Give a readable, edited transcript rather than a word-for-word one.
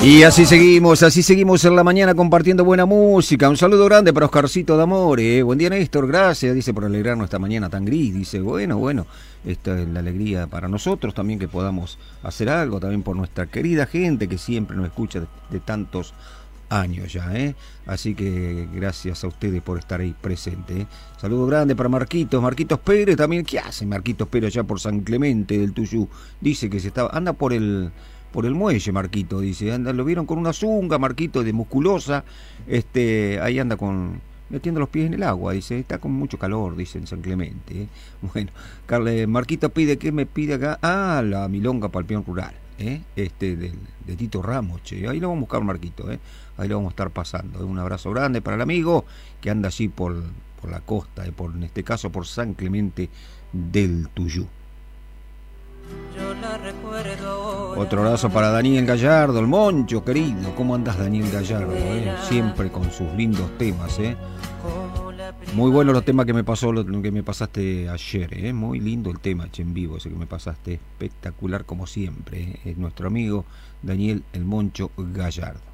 Y así seguimos en la mañana compartiendo buena música. Un saludo grande para Oscarcito de Amore. Buen día, Néstor, gracias, dice, por alegrarnos esta mañana tan gris. Dice, bueno, esta es la alegría para nosotros también, que podamos hacer algo, también por nuestra querida gente que siempre nos escucha de tantos años ya, ¿eh? Así que gracias a ustedes por estar ahí presentes, ¿eh? Saludo grande para Marquitos Pérez también. ¿Qué hace Marquitos Pérez allá por San Clemente del Tuyú? Dice que anda por el muelle, Marquito, dice, lo vieron con una zunga, Marquito, de musculosa, ahí anda metiendo los pies en el agua, dice, está con mucho calor, dice, en San Clemente, ¿eh? Bueno, Marquito ¿qué me pide acá? La milonga para el peón rural, de Tito Ramos, che, ahí lo vamos a buscar, Marquito, ahí lo vamos a estar pasando, un abrazo grande para el amigo que anda allí por la costa, en este caso por San Clemente del Tuyú. Yo la recuerdo. Otro abrazo para Daniel Gallardo, el Moncho, querido. ¿Cómo andás, Daniel Gallardo? Siempre con sus lindos temas, Muy buenos los temas que me pasaste ayer, Muy lindo el tema, en vivo, ese que me pasaste, espectacular como siempre, Es nuestro amigo Daniel el Moncho Gallardo.